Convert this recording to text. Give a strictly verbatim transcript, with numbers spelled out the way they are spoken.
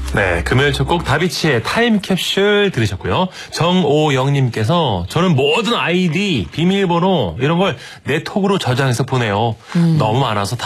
네, 금요일 첫 곡 다비치의 타임캡슐 들으셨고요. 정오영님께서 저는 모든 아이디, 비밀번호 이런 걸 내 톡으로 저장해서 보내요. 음. 너무 많아서